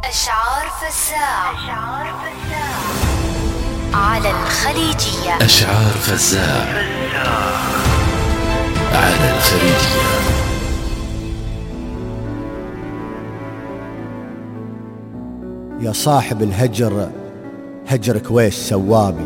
أشعار فزاع على الخليجية. أشعار فزاع على الخليجية. يا صاحب الهجر، هجرك ويش سوابي؟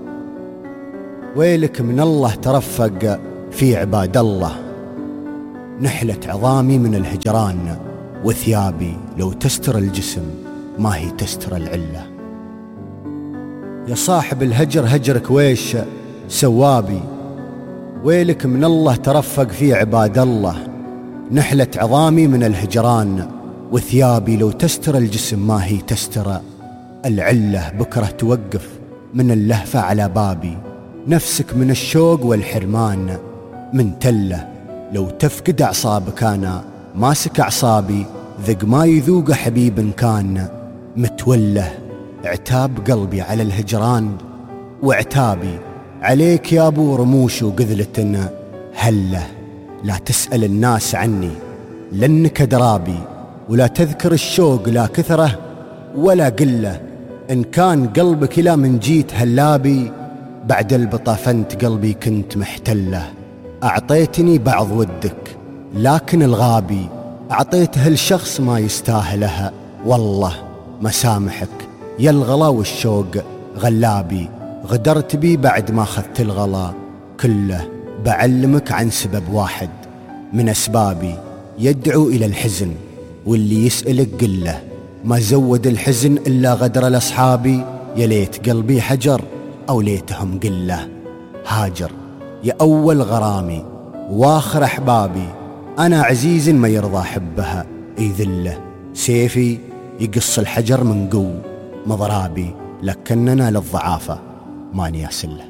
ويلك من الله ترفق في عباد الله. نحلت عظامي من الهجران، وثيابي لو تستر الجسم ما هي تستر العلة. يا صاحب الهجر، هجرك ويش سوابي؟ ويلك من الله ترفق في عباد الله. نحلت عظامي من الهجران، وثيابي لو تستر الجسم ما هي تستر العلة. بكرة توقف من اللهفة على بابي، نفسك من الشوق والحرمان من تله. لو تفقد أعصابك أنا ماسك أعصابي، ذق ما يذوق حبيب كان متوله. عتاب قلبي على الهجران وعتابي عليك يا أبو رموش وقذلة هله. لا تسأل الناس عني لأنك درابي، ولا تذكر الشوق لا كثرة ولا قلة. إن كان قلبك إلى من جيت هلابي، بعد البطافنت قلبي كنت محتله. أعطيتني بعض ودك لكن الغابي أعطيته الشخص ما يستاهلها. والله ما سامحك يا الغلا والشوق غلابي. غدرت بي بعد ما أخذت الغلا كله. بعلمك عن سبب واحد من أسبابي يدعو إلى الحزن، واللي يسألك قله ما زود الحزن إلا غدر الأصحابي. يا ليت قلبي حجر أو ليتهم قله. هاجر يا أول غرامي واخر أحبابي، أنا عزيز ما يرضى حبها يذله. سيفي يقص الحجر من قو مضرابي، لكننا للضعافة ما نياسله.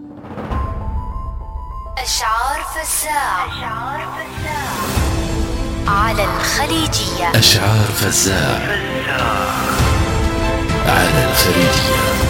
أشعار فزاع على الخليجية. أشعار فزاع على الخليجية.